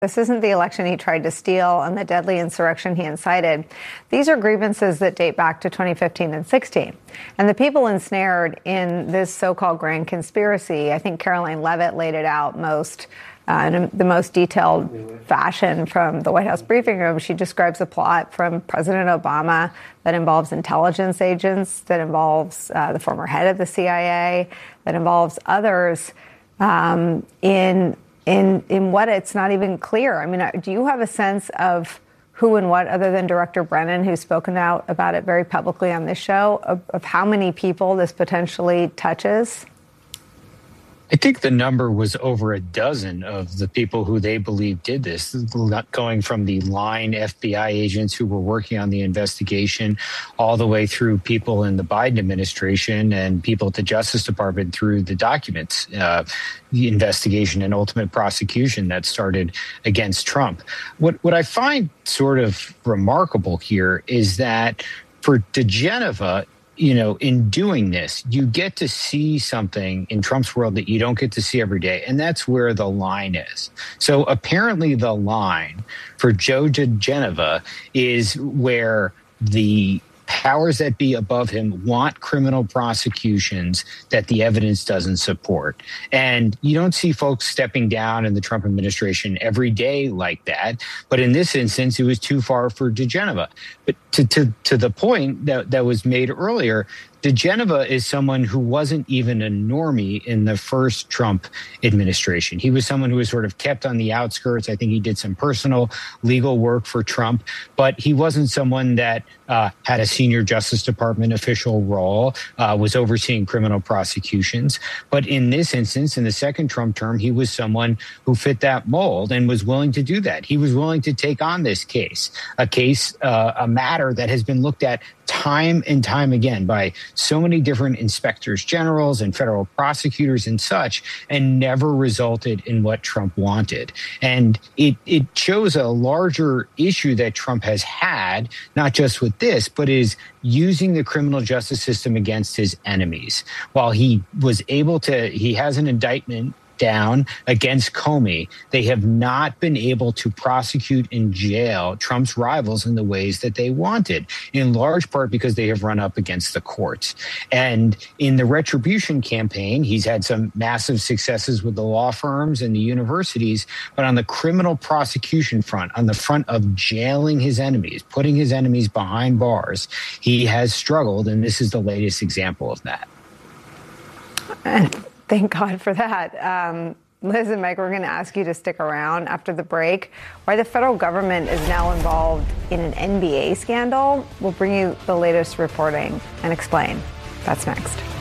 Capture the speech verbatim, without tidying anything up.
This isn't the election he tried to steal and the deadly insurrection he incited. These are grievances that date back to twenty fifteen and sixteen. And the people ensnared in this so-called grand conspiracy, I think Caroline Levitt laid it out most uh, in the most detailed fashion from the White House briefing room. She describes a plot from President Obama that involves intelligence agents, that involves uh, the former head of the C I A, that involves others um, in In in what it's not even clear. I mean, do you have a sense of who and what, other than Director Brennan, who's spoken out about it very publicly on this show, of, of how many people this potentially touches? I think the number was over a dozen of the people who they believe did this, going from the line F B I agents who were working on the investigation all the way through people in the Biden administration and people at the Justice Department through the documents, uh, the investigation and ultimate prosecution that started against Trump. What, what I find sort of remarkable here is that for diGenova, you know, in doing this, you get to see something in Trump's world that you don't get to see every day. And that's where the line is. So apparently the line for Joe diGenova is where the powers that be above him want criminal prosecutions that the evidence doesn't support. And you don't see folks stepping down in the Trump administration every day like that. But in this instance, it was too far for diGenova. But to, to, to the point that, that was made earlier, diGenova is someone who wasn't even a normie in the first Trump administration. He was someone who was sort of kept on the outskirts. I think he did some personal legal work for Trump, but he wasn't someone that uh, had a senior Justice Department official role, uh, was overseeing criminal prosecutions. But in this instance, in the second Trump term, he was someone who fit that mold and was willing to do that. He was willing to take on this case, a case, uh, a matter that has been looked at time and time again by so many different inspectors generals and federal prosecutors and such, and never resulted in what Trump wanted. And it, it shows a larger issue that Trump has had, not just with this, but is using the criminal justice system against his enemies. While he was able to, he has an indictment down against Comey, they have not been able to prosecute and jail Trump's rivals in the ways that they wanted, in large part because they have run up against the courts. And in the retribution campaign, he's had some massive successes with the law firms and the universities, but on the criminal prosecution front, on the front of jailing his enemies, putting his enemies behind bars, he has struggled, and this is the latest example of that. Thank God for that. Um, Liz and Mike, we're going to ask you to stick around after the break. Why the federal government is now involved in an N B A scandal. We'll bring you the latest reporting and explain. That's next.